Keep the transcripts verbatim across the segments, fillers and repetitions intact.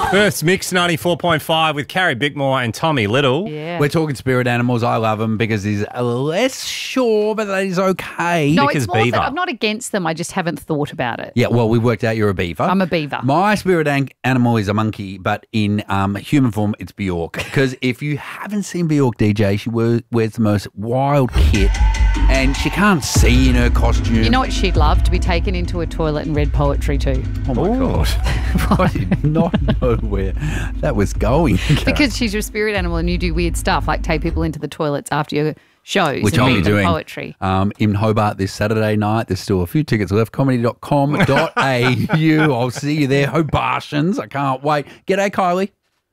Perth's Mix ninety-four point five with Carrie Bickmore and Tommy Little. Yeah. We're talking spirit animals. I love them because he's less sure, but that is okay. No, Because it's more beaver. that I'm not against them. I just haven't thought about it. Yeah, well, we worked out you're a beaver. I'm a beaver. My spirit an- animal is a monkey, but in um, human form, it's Bjork. Because if you haven't seen Bjork D J, she wears, wears the most wild kit, and she can't see in her costume. You know what she'd love? To be taken into a toilet and read poetry too. Oh my god! I did not know where that was going. Because she's your spirit animal and you do weird stuff like take people into the toilets after your shows Which and I'll read be them doing poetry. um, in Hobart this Saturday night. There's still a few tickets left. comedy dot com dot a u. I'll see you there, Hobartians. I can't wait. G'day, Kylie.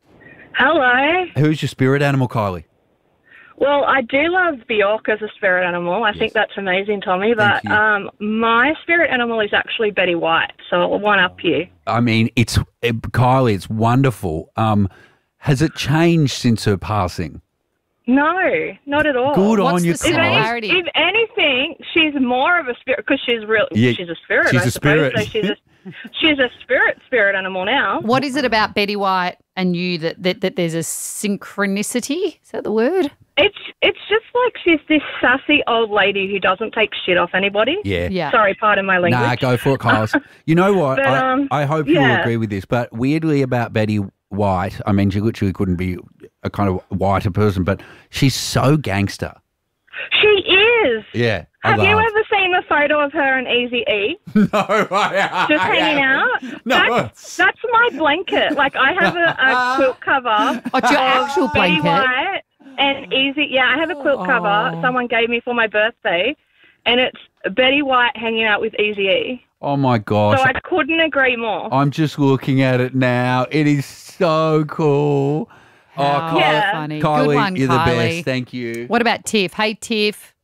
Hello. Who's your spirit animal, Kylie? Well, I do love Bjork as a spirit animal. I think that's amazing, Tommy. But you. um, my spirit animal is actually Betty White, so I'll one up you. I mean, it's it, Kylie. It's wonderful. Um, has it changed since her passing? No, not at all. Good What's on you, the If, any, Kylie. similarity? if anything, she's more of a spirit because she's real. Yeah, she's a spirit. she's I a suppose. spirit. So she's a she's a spirit spirit animal now. What is it about Betty White and you that, that, that there's a synchronicity? Is that the word? It's it's just like she's this sassy old lady who doesn't take shit off anybody. Yeah. Yeah. Sorry, pardon my language. Nah, go for it, Kylie. You know what? But, I, um, I hope you yeah. agree with this, but weirdly about Betty White, I mean, she literally couldn't be a kind of whiter person, but she's so gangster. She is. Yeah. I Have you love- ever seen the photo of her and Easy E? No, I Just hanging out? No. That's, that's my blanket. Like, I have a, a quilt cover. Oh, it's your of actual Betty blanket. White and Easy. Yeah, I have a quilt cover someone gave me for my birthday, and it's Betty White hanging out with Easy E. Oh, my gosh. So I couldn't agree more. I'm just looking at it now. It is so cool. How oh, Kylie, Yeah. funny. Kylie, Good one, you're Kylie. the best. Thank you. What about Tiff? Hey, Tiff.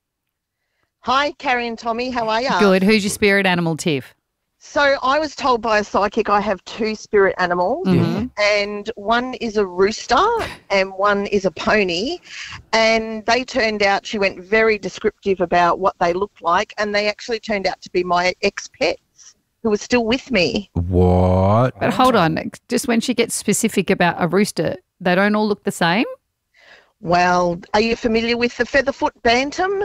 Hi, Carrie and Tommy. How are you? Good. Who's your spirit animal, Tiff? So I was told by a psychic I have two spirit animals, Mhm. and one is a rooster and one is a pony. And they turned out, she went very descriptive about what they looked like, and they actually turned out to be my ex-pets who are still with me. What? But hold on. Just when she gets specific about a rooster, they don't all look the same? Well, are you familiar with the Featherfoot Bantam?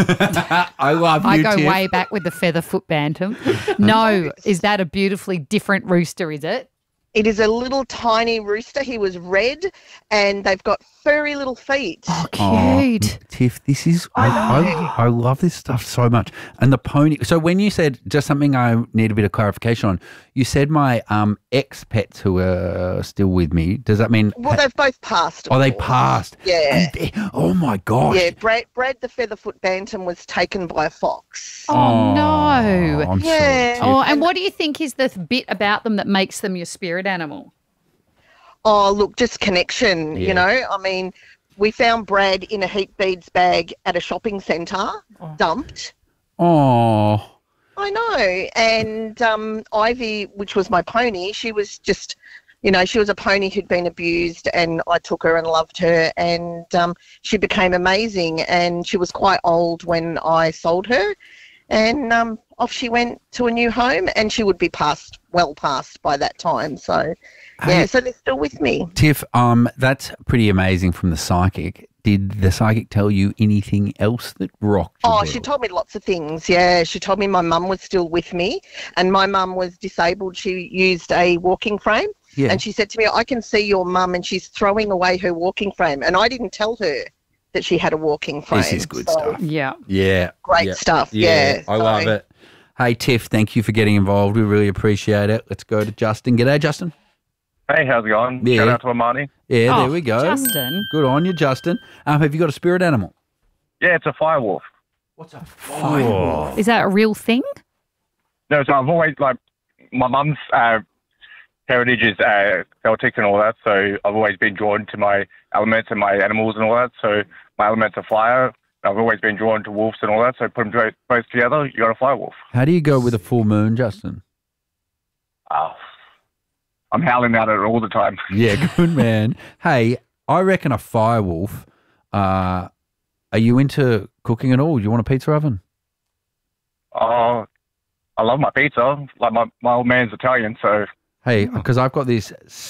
I love you, I go Tiff. way back with the featherfoot bantam. No, is that a beautifully different rooster, is it? It is a little tiny rooster. He was red, and they've got furry little feet. Oh, Oh, cute. Tiff, this is I, I, I love this stuff so much. And the pony. So when you said just something I need a bit of clarification on, you said my um ex pets who are still with me. Does that mean? Well, they've both passed. of Oh, they course. passed. Yeah. And they- oh my gosh. Yeah, Brad, Brad the Featherfoot Bantam was taken by a fox. Oh, no. I'm Yeah. sorry. Oh, Tiff. and what do you think is the th- bit about them that makes them your spirit animal? Oh, look, just connection, Yeah. you know. I mean, we found Brad in a heat beads bag at a shopping centre, dumped. Oh. I know. And um, Ivy, which was my pony, she was just, you know, she was a pony who'd been abused, and I took her and loved her, and um, she became amazing. And she was quite old when I sold her, and um, off she went to a new home, and she would be past, well past by that time. So, Hey. yeah, so they're still with me. Tiff, um, that's pretty amazing from the psychic. Did the psychic tell you anything else that rocked your Oh, world? she told me lots of things. Yeah, she told me my mum was still with me, and my mum was disabled. She used a walking frame, Yeah. and she said to me, "I can see your mum, and she's throwing away her walking frame." And I didn't tell her that she had a walking frame. This is good So, stuff. Yeah. Yeah. Great yeah. stuff. Yeah, Yeah, I love so- it. Hey, Tiff, thank you for getting involved. We really appreciate it. Let's go to Justin. G'day, Justin. Hey, how's it going? Yeah. Shout out to Amani. Yeah, Oh, there we go. Justin. Good on you, Justin. Um, have you got a spirit animal? Yeah, it's a firewolf. What's a Oh. Is that a real thing? No, so I've always, like, my mum's uh, heritage is uh, Celtic and all that, so I've always been drawn to my elements and my animals and all that. So my elements are fire. I've always been drawn to wolves and all that, so put them both- both together, you got a firewolf. How do you go with a full moon, Justin? Oh, I'm howling at it all the time. Yeah, good man. Hey, I reckon a fire wolf. Uh, are you into cooking at all? Do you want a pizza oven? Oh, I love my pizza. Like, my, my old man's Italian, so Hey, because I've got this